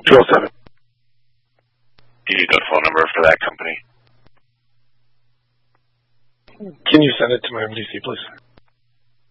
207. Do you need the phone number for that company? Can you send it to my MDC, please?